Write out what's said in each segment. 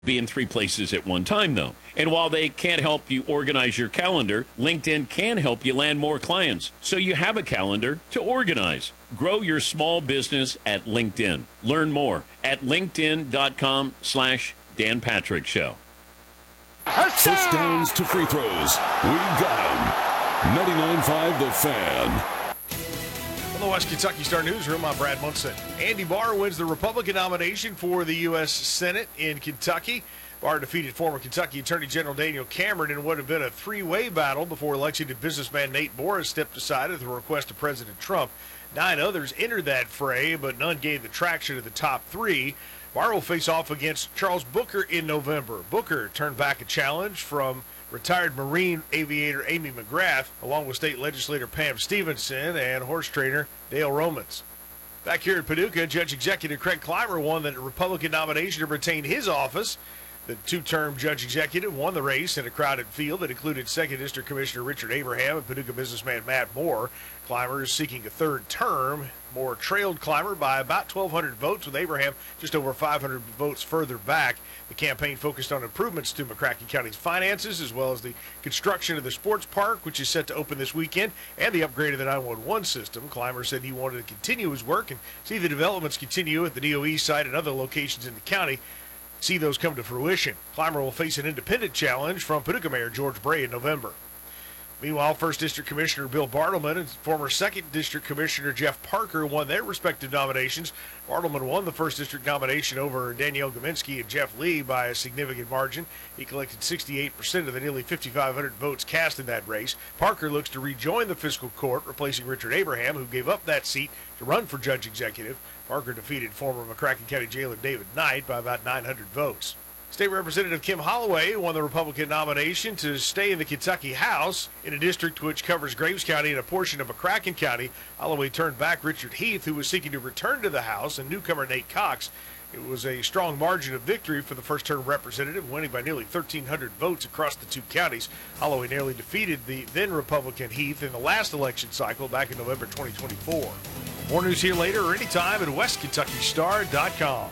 Be in 3 places at one time, though. And while they can't help you organize your calendar, LinkedIn can help you land more clients so you have a calendar to organize. Grow your small business at LinkedIn. Learn more at linkedin.com/Dan Patrick Show. First downs to free throws. We got him. 99.5 The Fan. From the West Kentucky Star Newsroom, I'm Brad Munson. Andy Barr wins the Republican nomination for the U.S. Senate in Kentucky. Barr defeated former Kentucky Attorney General Daniel Cameron in what would have been a three-way battle before election businessman Nate Boris stepped aside at the request of President Trump. 9 others entered that fray, but none gave the traction to the top 3. Barr will face off against Charles Booker in November. Booker turned back a challenge from retired Marine aviator Amy McGrath, along with state legislator Pam Stevenson and horse trainer Dale Romans. Back here at Paducah, Judge Executive Craig Clymer won the Republican nomination to retain his office. The 2-term judge executive won the race in a crowded field that included 2nd District Commissioner Richard Abraham and Paducah businessman Matt Moore. Clymer is seeking a 3rd term. Moore trailed Clymer by about 1,200 votes, with Abraham just over 500 votes further back. The campaign focused on improvements to McCracken County's finances, as well as the construction of the sports park, which is set to open this weekend, and the upgrade of the 911 system. Clymer said he wanted to continue his work and see the developments continue at the DOE site and other locations in the county. See those come to fruition. Clymer will face an independent challenge from Paducah Mayor George Bray in November. Meanwhile, 1st District Commissioner Bill Bartleman and former 2nd District Commissioner Jeff Parker won their respective nominations. Bartleman won the 1st District nomination over Danielle Gominski and Jeff Lee by a significant margin. He collected 68% of the nearly 5,500 votes cast in that race. Parker looks to rejoin the fiscal court, replacing Richard Abraham, who gave up that seat to run for judge executive. Parker defeated former McCracken County Jailer David Knight by about 900 votes. State Representative Kim Holloway won the Republican nomination to stay in the Kentucky House. In a district which covers Graves County and a portion of McCracken County, Holloway turned back Richard Heath, who was seeking to return to the House, and newcomer Nate Cox. It was a strong margin of victory for the first-term representative, winning by nearly 1,300 votes across the 2 counties. Holloway narrowly defeated the then-Republican Heath in the last election cycle back in November 2024. More news here later or anytime at westkentuckystar.com.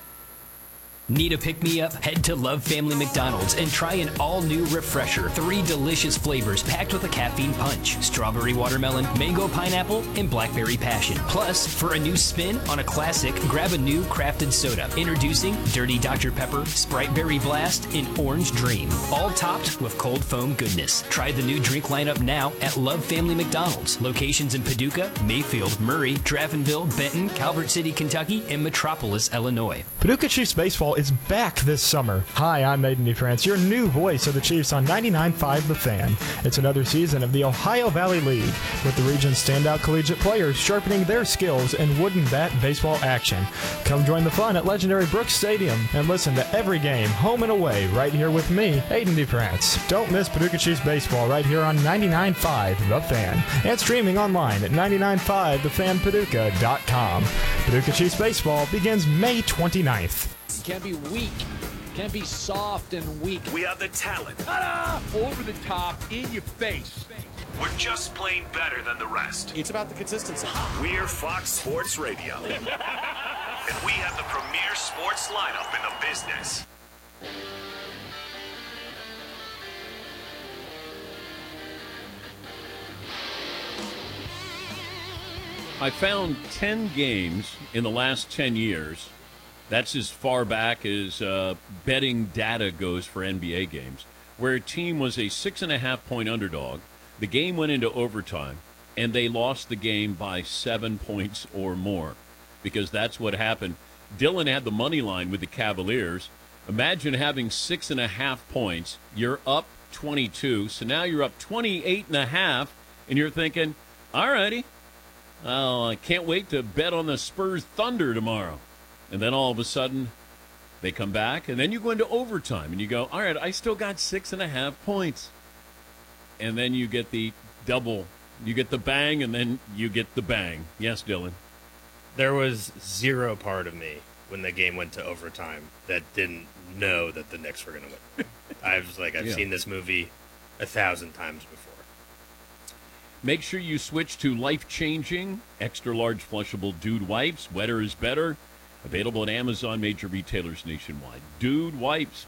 Need a pick-me-up? Head to Love Family McDonald's and try an all-new Refresher. 3 delicious flavors packed with a caffeine punch. Strawberry watermelon, mango pineapple, and blackberry passion. Plus, for a new spin on a classic, grab a new crafted soda. Introducing Dirty Dr. Pepper, Sprite Berry Blast, and Orange Dream. All topped with cold foam goodness. Try the new drink lineup now at Love Family McDonald's. Locations in Paducah, Mayfield, Murray, Draftonville, Benton, Calvert City, Kentucky, and Metropolis, Illinois. Paducah Chiefs Baseball is back this summer. Hi, I'm Aiden DeFrance, your new voice of the Chiefs on 99.5 The Fan. It's another season of the Ohio Valley League, with the region's standout collegiate players sharpening their skills in wooden bat baseball action. Come join the fun at legendary Brooks Stadium and listen to every game, home and away, right here with me, Aiden DeFrance. Don't miss Paducah Chiefs Baseball right here on 99.5 The Fan, and streaming online at 995thefanpaducah.com. Paducah Chiefs Baseball begins May 29th. Can't be weak. Can't be soft and weak. We have the talent. Ta-da! Over the top, in your face. We're just plain better than the rest. It's about the consistency. We're Fox Sports Radio. And we have the premier sports lineup in the business. I found 10 games in the last 10 years. That's as far back as betting data goes for NBA games, where a team was a 6.5-point underdog. The game went into overtime, and they lost the game by 7 points or more, because that's what happened. Dylan had the money line with the Cavaliers. Imagine having 6.5 points. You're up 22, so now you're up 28.5, and you're thinking, all righty, I can't wait to bet on the Spurs Thunder tomorrow. And then all of a sudden, they come back, and then you go into overtime, and you go, all right, I still got 6.5 points. And then you get the double. You get the bang, and then you get the bang. Yes, Dylan? There was zero part of me when the game went to overtime that didn't know that the Knicks were going to win. I've seen this movie 1,000 times before. Make sure you switch to life-changing, extra-large flushable Dude wipes. Wetter is better. Available at Amazon, major retailers nationwide. Dude Wipes.